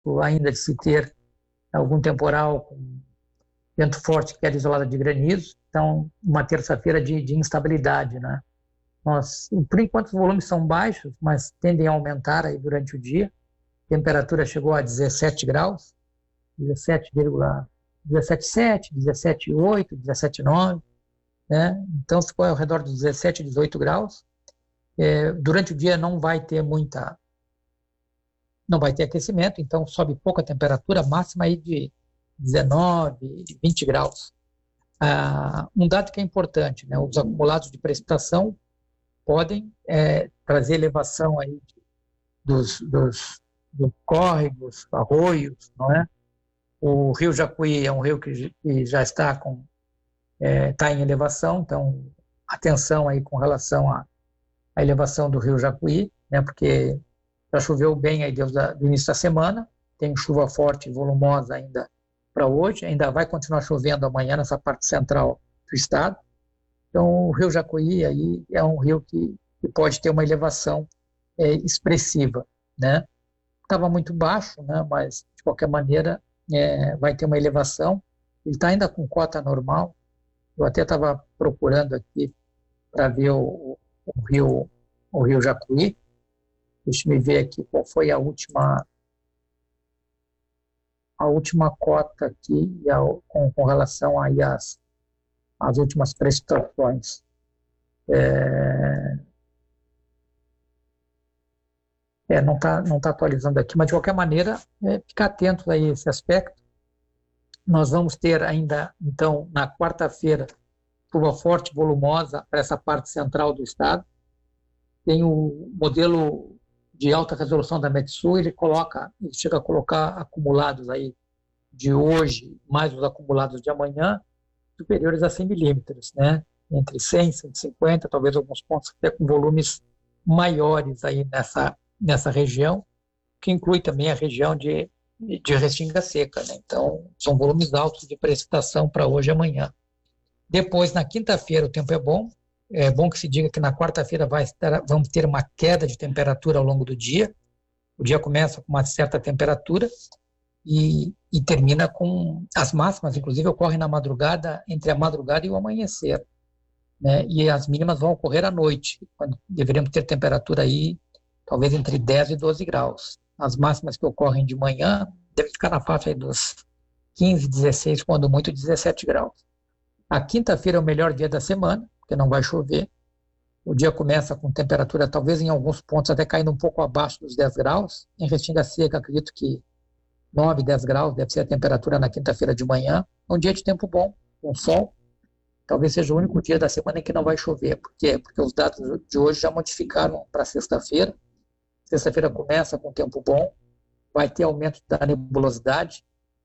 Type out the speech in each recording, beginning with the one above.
ainda de se ter algum temporal com vento forte, queda isolada de granizo. Então, uma terça-feira de instabilidade, né? Por enquanto, os volumes são baixos, mas tendem a aumentar aí durante o dia. A temperatura chegou a 17 graus, 17,7, 17,8, 17,9, né? Então, ficou ao redor dos 17, 18 graus. Durante o dia não vai ter aquecimento, então sobe pouca temperatura, máxima aí de 19, 20 graus. Um dado que é importante, né? Os acumulados de precipitação podem trazer elevação aí dos córregos, arroios, não é? O rio Jacuí é um rio que já está em elevação, então atenção aí com relação à elevação do rio Jacuí, né? Porque já choveu bem aí desde o início da semana, tem chuva forte e volumosa ainda para hoje, ainda vai continuar chovendo amanhã nessa parte central do estado. Então, o rio Jacuí aí é um rio que pode ter uma elevação expressiva, né? Estava muito baixo, né? Mas, de qualquer maneira, vai ter uma elevação. Ele está ainda com cota normal. Eu até estava procurando aqui para ver o rio Jacuí. Deixa eu ver aqui qual foi a última cota aqui com relação aí às últimas precipitações. Não tá atualizando aqui, mas de qualquer maneira, ficar atento a esse aspecto. Nós vamos ter ainda, então, na quarta-feira, chuva forte, volumosa para essa parte central do estado. Tem o modelo de alta resolução da Metsul, ele chega a colocar acumulados aí de hoje, mais os acumulados de amanhã, superiores a 100 milímetros, né? Entre 100 e 150, talvez alguns pontos até com volumes maiores aí nessa região, que inclui também a região de Restinga Seca, né? Então, são volumes altos de precipitação para hoje e amanhã. Depois, na quinta-feira, o tempo é bom. É bom que se diga que na quarta-feira vamos ter uma queda de temperatura ao longo do dia. O dia começa com uma certa temperatura e termina com as máximas, inclusive, ocorrem na madrugada, entre a madrugada e o amanhecer, né? E as mínimas vão ocorrer à noite, quando deveríamos ter temperatura aí, talvez entre 10 e 12 graus. As máximas que ocorrem de manhã devem ficar na faixa aí dos 15, 16, quando muito 17 graus. A quinta-feira é o melhor dia da semana, porque não vai chover. O dia começa com temperatura, talvez em alguns pontos até caindo um pouco abaixo dos 10 graus. Em Restinga Seca, acredito que 9, 10 graus deve ser a temperatura na quinta-feira de manhã. É um dia de tempo bom, com sol. Talvez seja o único dia da semana em que não vai chover. Por quê? Porque os dados de hoje já modificaram para sexta-feira. Sexta-feira começa com tempo bom, vai ter aumento da nebulosidade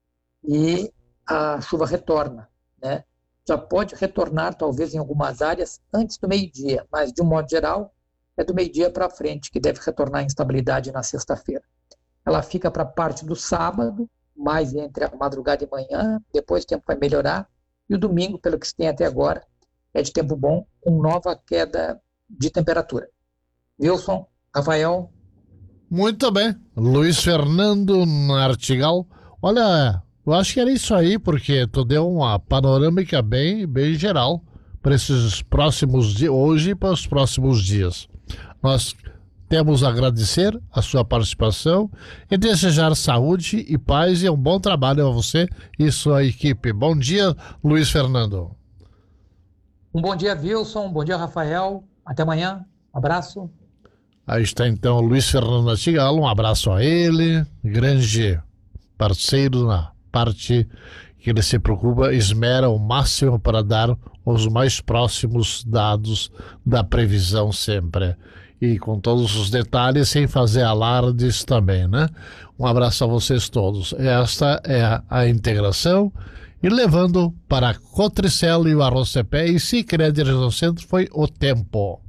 e a chuva retorna, né? Já pode retornar, talvez, em algumas áreas antes do meio-dia, mas, de um modo geral, é do meio-dia para frente que deve retornar a instabilidade na sexta-feira. Ela fica para a parte do sábado, mais entre a madrugada e manhã, depois o tempo vai melhorar, e o domingo, pelo que se tem até agora, é de tempo bom, com nova queda de temperatura. Wilson, Rafael. Muito bem. Luiz Fernando Nartigal. Olha, eu acho que era isso aí, porque tu deu uma panorâmica bem geral para esses próximos dias, hoje e para os próximos dias. Nós temos a agradecer a sua participação e desejar saúde e paz e um bom trabalho a você e sua equipe. Bom dia, Luiz Fernando. Um bom dia, Wilson. Bom dia, Rafael. Até amanhã. Um abraço. Aí está então o Luiz Fernando Nartigal. Um abraço a ele, grande parceiro na parte que ele se preocupa, esmera o máximo para dar os mais próximos dados da previsão sempre. E com todos os detalhes, sem fazer alardes também, né? Um abraço a vocês todos. Esta é a integração. E levando para Cotricelo e o Arroz Cepé e Sicredi Região Centro foi o tempo.